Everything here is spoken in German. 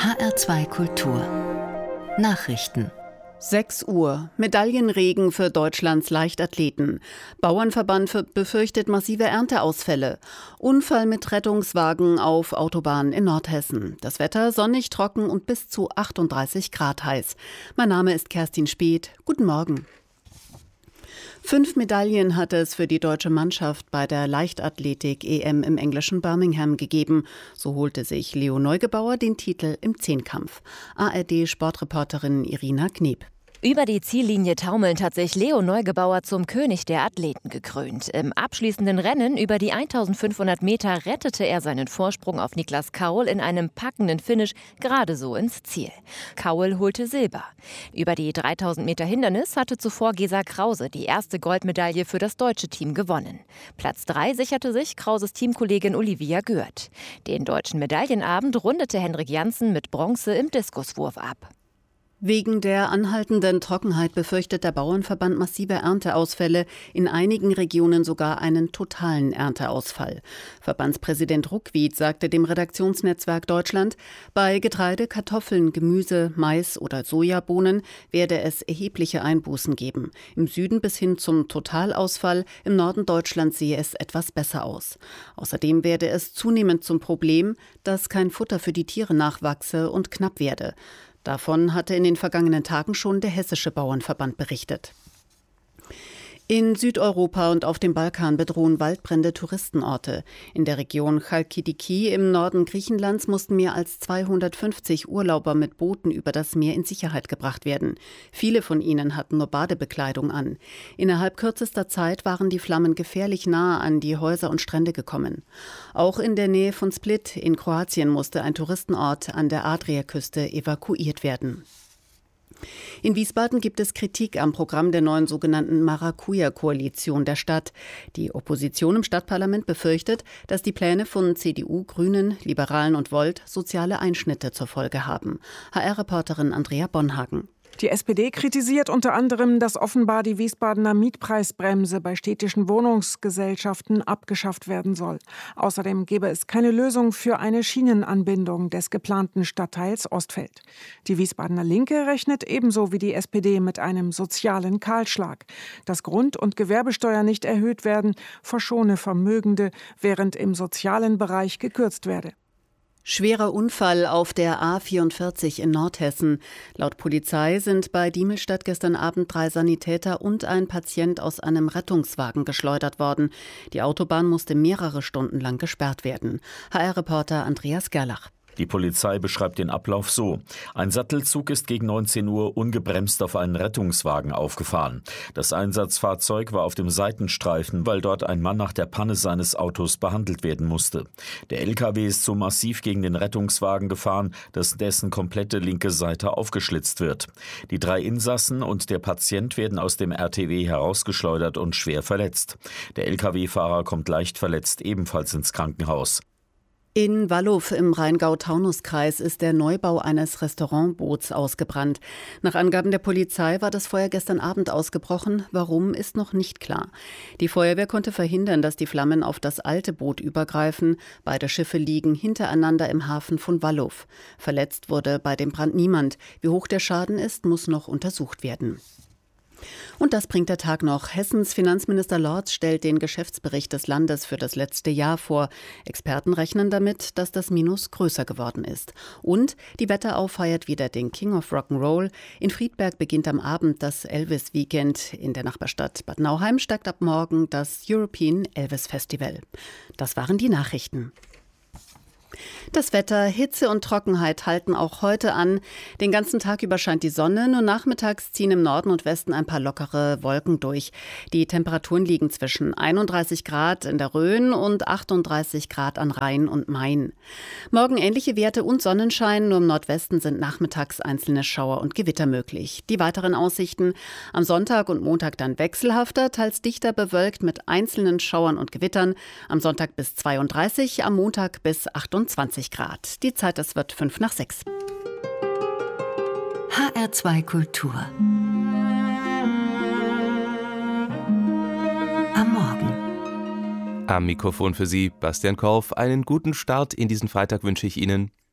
HR2 Kultur Nachrichten 6 Uhr. Medaillenregen für Deutschlands Leichtathleten. Bauernverband befürchtet massive Ernteausfälle. Unfall mit Rettungswagen auf Autobahn in Nordhessen. Das Wetter sonnig, trocken und bis zu 38 Grad heiß. Mein Name ist Kerstin Speth. Guten Morgen. 5 Medaillen hatte es für die deutsche Mannschaft bei der Leichtathletik-EM im englischen Birmingham gegeben. So holte sich Leo Neugebauer den Titel im Zehnkampf. ARD-Sportreporterin Irina Kneb. Über die Ziellinie taumelnd hat sich Leo Neugebauer zum König der Athleten gekrönt. Im abschließenden Rennen über die 1500 Meter rettete er seinen Vorsprung auf Niklas Kaul in einem packenden Finish gerade so ins Ziel. Kaul holte Silber. Über die 3000 Meter Hindernis hatte zuvor Gesa Krause die erste Goldmedaille für das deutsche Team gewonnen. Platz 3 sicherte sich Krauses Teamkollegin Olivia Gürt. Den deutschen Medaillenabend rundete Henrik Janssen mit Bronze im Diskuswurf ab. Wegen der anhaltenden Trockenheit befürchtet der Bauernverband massive Ernteausfälle, in einigen Regionen sogar einen totalen Ernteausfall. Verbandspräsident Ruckwied sagte dem Redaktionsnetzwerk Deutschland, bei Getreide, Kartoffeln, Gemüse, Mais oder Sojabohnen werde es erhebliche Einbußen geben. Im Süden bis hin zum Totalausfall, im Norden Deutschlands sehe es etwas besser aus. Außerdem werde es zunehmend zum Problem, dass kein Futter für die Tiere nachwachse und knapp werde. Davon hatte in den vergangenen Tagen schon der Hessische Bauernverband berichtet. In Südeuropa und auf dem Balkan bedrohen Waldbrände Touristenorte. In der Region Chalkidiki im Norden Griechenlands mussten mehr als 250 Urlauber mit Booten über das Meer in Sicherheit gebracht werden. Viele von ihnen hatten nur Badebekleidung an. Innerhalb kürzester Zeit waren die Flammen gefährlich nahe an die Häuser und Strände gekommen. Auch in der Nähe von Split in Kroatien musste ein Touristenort an der Adriaküste evakuiert werden. In Wiesbaden gibt es Kritik am Programm der neuen sogenannten Maracuja-Koalition der Stadt. Die Opposition im Stadtparlament befürchtet, dass die Pläne von CDU, Grünen, Liberalen und Volt soziale Einschnitte zur Folge haben. HR-Reporterin Andrea Bonhagen. Die SPD kritisiert unter anderem, dass offenbar die Wiesbadener Mietpreisbremse bei städtischen Wohnungsgesellschaften abgeschafft werden soll. Außerdem gebe es keine Lösung für eine Schienenanbindung des geplanten Stadtteils Ostfeld. Die Wiesbadener Linke rechnet ebenso wie die SPD mit einem sozialen Kahlschlag. Dass Grund- und Gewerbesteuer nicht erhöht werden, verschone Vermögende, während im sozialen Bereich gekürzt werde. Schwerer Unfall auf der A44 in Nordhessen. Laut Polizei sind bei Diemelstadt gestern Abend 3 Sanitäter und ein Patient aus einem Rettungswagen geschleudert worden. Die Autobahn musste mehrere Stunden lang gesperrt werden. HR-Reporter Andreas Gerlach. Die Polizei beschreibt den Ablauf so. Ein Sattelzug ist gegen 19 Uhr ungebremst auf einen Rettungswagen aufgefahren. Das Einsatzfahrzeug war auf dem Seitenstreifen, weil dort ein Mann nach der Panne seines Autos behandelt werden musste. Der LKW ist so massiv gegen den Rettungswagen gefahren, dass dessen komplette linke Seite aufgeschlitzt wird. Die 3 Insassen und der Patient werden aus dem RTW herausgeschleudert und schwer verletzt. Der LKW-Fahrer kommt leicht verletzt ebenfalls ins Krankenhaus. In Wallow im Rheingau-Taunus-Kreis ist der Neubau eines Restaurantboots ausgebrannt. Nach Angaben der Polizei war das Feuer gestern Abend ausgebrochen. Warum, ist noch nicht klar. Die Feuerwehr konnte verhindern, dass die Flammen auf das alte Boot übergreifen. Beide Schiffe liegen hintereinander im Hafen von Wallow. Verletzt wurde bei dem Brand niemand. Wie hoch der Schaden ist, muss noch untersucht werden. Und das bringt der Tag noch. Hessens Finanzminister Lorz stellt den Geschäftsbericht des Landes für das letzte Jahr vor. Experten rechnen damit, dass das Minus größer geworden ist. Und die Wetterau feiert wieder den King of Rock'n'Roll. In Friedberg beginnt am Abend das Elvis-Weekend. In der Nachbarstadt Bad Nauheim steigt ab morgen das European Elvis Festival. Das waren die Nachrichten. Das Wetter, Hitze und Trockenheit halten auch heute an. Den ganzen Tag über scheint die Sonne, nur nachmittags ziehen im Norden und Westen ein paar lockere Wolken durch. Die Temperaturen liegen zwischen 31 Grad in der Rhön und 38 Grad an Rhein und Main. Morgen ähnliche Werte und Sonnenschein, nur im Nordwesten sind nachmittags einzelne Schauer und Gewitter möglich. Die weiteren Aussichten: am Sonntag und Montag dann wechselhafter, teils dichter bewölkt mit einzelnen Schauern und Gewittern. Am Sonntag bis 32, am Montag bis 28 Grad. Die Zeit, es wird 5:05. HR2 Kultur am Morgen. Am Mikrofon für Sie Bastian Korf. Einen guten Start in diesen Freitag wünsche ich Ihnen.